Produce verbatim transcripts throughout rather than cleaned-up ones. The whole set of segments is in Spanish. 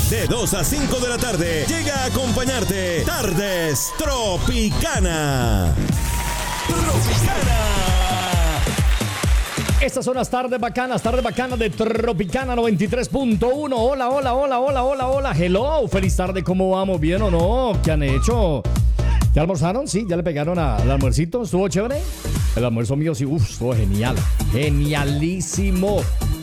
De dos a cinco de la tarde, llega a acompañarte Tardes Tropicana. Tropicana. Estas son las tardes bacanas, tardes bacanas de Tropicana noventa y tres punto uno. Hola, hola, hola, hola, hola, hola. Hello, feliz tarde, ¿cómo vamos? ¿Bien o no? ¿Qué han hecho? ¿Ya almorzaron? Sí, ya le pegaron a- al almuercito. ¿Estuvo chévere? El almuerzo mío sí, uff, estuvo genial. Genialísimo.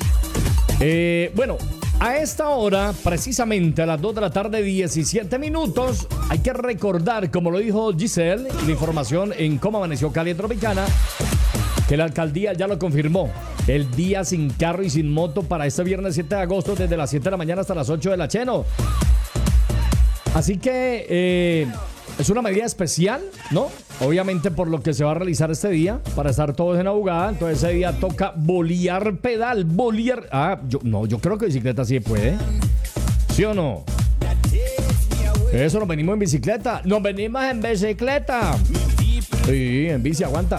Eh, bueno, a esta hora, precisamente a las dos de la tarde, diecisiete minutos, hay que recordar, como lo dijo Giselle, la información en Cómo Amaneció Cali en Tropicana, que la alcaldía ya lo confirmó. El día sin carro y sin moto para este viernes siete de agosto, desde las siete de la mañana hasta las ocho de la cheno. Así que eh, es una medida especial, ¿no? Obviamente por lo que se va a realizar este día, para estar todos en la jugada. Entonces ese día toca bolear pedal, bolear. Ah, yo, no, yo creo que bicicleta sí puede. ¿Sí o no? Eso, nos venimos en bicicleta. Nos venimos en bicicleta. Sí, en bici, aguanta.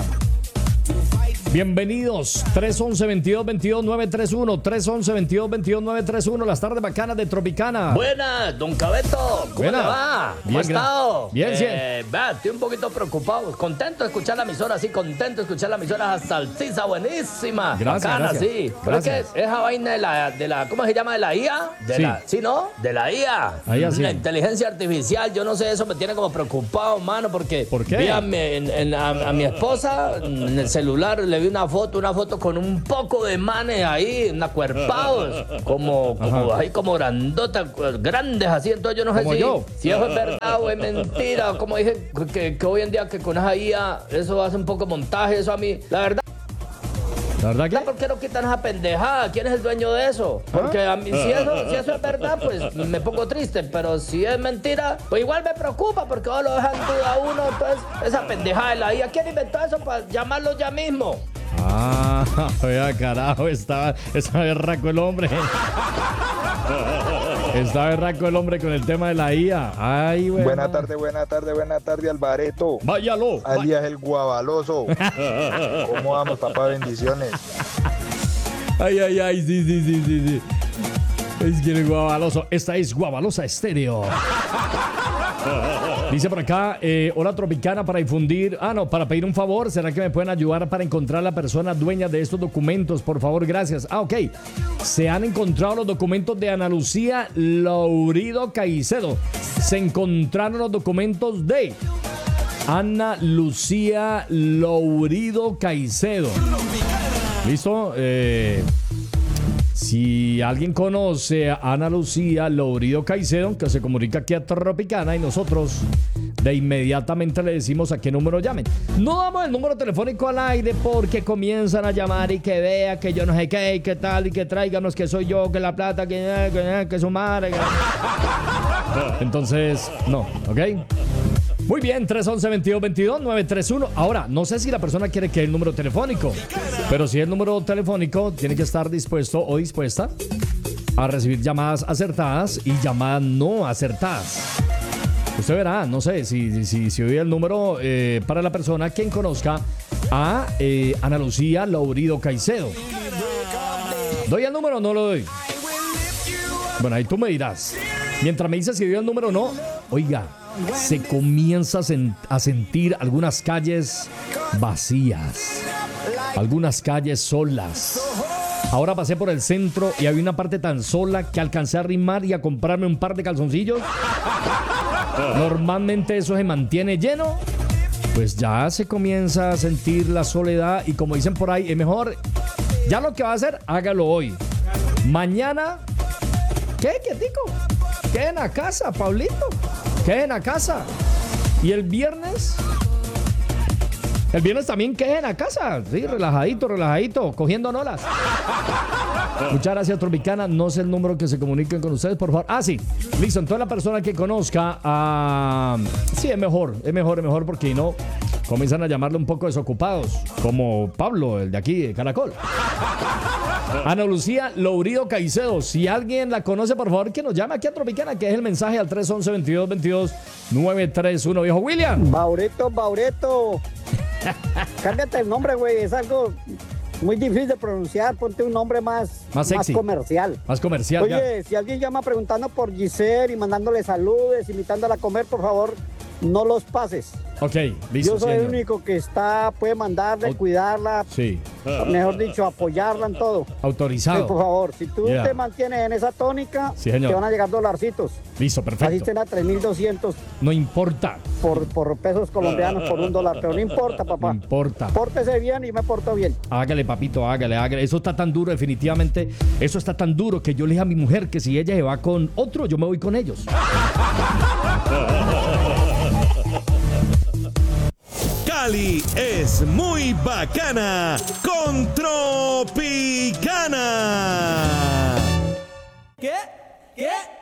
Bienvenidos, tres once, veintidós veintidós, nueve tres uno, tres once, veintidós veintidós, nueve tres uno, las tardes bacanas de Tropicana. Buenas, don Cabeto, ¿cómo Buena. le va? ¿Cómo Bien, ha estado? bien, eh, sí. vea, estoy un poquito preocupado, contento de escuchar la emisora, sí, contento de escuchar la emisora salsiza, buenísima. Gracias, Bacana, gracias. sí. Pero es Gracias. que esa vaina de la, de la, ¿cómo se llama? De la I A, de Sí. la, ¿sí, no? De la I A. Ahí así. La inteligencia artificial, yo no sé, eso me tiene como preocupado, mano, porque ¿Por qué? vi a mi, en- en- a- a mi esposa en el celular, le vi una foto, una foto con un poco de manes ahí, una cuerpados, como, como Ajá. ahí como grandotas, grandes así, entonces yo no sé Como si, yo. si eso es verdad o es mentira, como dije, que, que hoy en día que con esa I A, eso hace un poco montaje, eso a mí, la verdad, ¿La verdad que? ¿por qué no quitan esa pendejada? ¿Quién es el dueño de eso? Porque a mí, si eso, si eso es verdad, pues me pongo triste, pero si es mentira, pues igual me preocupa, porque ahora lo dejan duda a uno, entonces, esa pendejada de la I A, ¿quién inventó eso para llamarlo ya mismo? Ah, vea, carajo, estaba, estaba berraco el hombre. Estaba berraco el hombre con el tema de la I A. Ay, güey. Buena tarde, buena tarde, buena tarde, Alvareto. Váyalo. Alias el Guavaloso. ¿Cómo vamos, papá? Bendiciones. Ay, ay, ay, sí, sí, sí, sí, sí. Es que el Guavaloso. Esta es Guavalosa Estéreo. Dice por acá, eh, hola Tropicana, para difundir, ah no, para pedir un favor, ¿será que me pueden ayudar para encontrar la persona dueña de estos documentos? Por favor, gracias. Ah, ok. Se han encontrado los documentos de Ana Lucía Laurido Caicedo. Se encontraron los documentos de Ana Lucía Laurido Caicedo. ¿Listo? Eh... Si alguien conoce a Ana Lucía Laurido Caicedo, que se comunica aquí a Tropicana, y nosotros de inmediatamente le decimos a qué número llamen. No damos el número telefónico al aire porque comienzan a llamar y que vea que yo no sé qué, y qué tal, y que tráiganos que soy yo, que la plata, que, que, que su madre. Que... Entonces, no, ¿ok? Muy bien, tres once, veintidós veintidós, nueve tres uno. Ahora, no sé si la persona quiere que el número telefónico, pero si el número telefónico tiene que estar dispuesto o dispuesta a recibir llamadas acertadas y llamadas no acertadas. Usted verá, no sé, si, si, si oye el número eh, para la persona quien conozca a eh, Ana Lucía Laurido Caicedo. ¿Doy el número o no lo doy? Bueno, ahí tú me dirás. Mientras me dices si doy el número o no, oiga, se comienza a, sen- a sentir algunas calles vacías, algunas calles solas. Ahora pasé por el centro y había una parte tan sola que alcancé a arrimar y a comprarme un par de calzoncillos. Normalmente eso se mantiene lleno. Pues ya se comienza a sentir la soledad y como dicen por ahí, es mejor, ya lo que va a hacer, hágalo hoy. Mañana, ¿qué, quietico? Queden a casa, Pablito. Queden a casa. Y el viernes, el viernes también queden a casa. Sí, relajadito, relajadito, cogiendo nolas. Muchas gracias, Tropicana. No sé el número que se comuniquen con ustedes, por favor. Ah, sí. Listo, entonces la persona que conozca a... Sí, es mejor, es mejor, es mejor porque no comienzan a llamarle un poco desocupados, como Pablo, el de aquí, de Caracol. Ana Lucía Laurido Caicedo. Si alguien la conoce, por favor, que nos llame aquí a Tropicana, que es el mensaje al tres once, veintidós veintidós, nueve tres uno. Viejo William. Baureto, Baureto. Cámbiate el nombre, güey. Es algo Muy difícil de pronunciar, ponte un nombre más, Más sexy. comercial. Más comercial. Oye, ya. si alguien llama preguntando por Giselle y mandándole saludos, invitándola a comer, por favor, no los pases. Ok, listo. Yo soy señor. el único que está, puede mandarle, Au- cuidarla, Sí, mejor dicho, apoyarla en todo. autorizado. Sí, por favor, si tú Ya. te mantienes en esa tónica, Sí, señor. te van a llegar dolarcitos. Listo, Así perfecto. estén a tres mil doscientos No importa. por, por pesos colombianos por un dólar, pero no importa, No papá. importa. Pórtese bien y me porto bien. Hágale, papito, hágale, hágale. Eso está tan duro, definitivamente. Eso está tan duro que yo le dije a mi mujer que si ella se va con otro, yo me voy con ellos. Cali es muy bacana con Tropicana. ¿Qué? ¿Qué?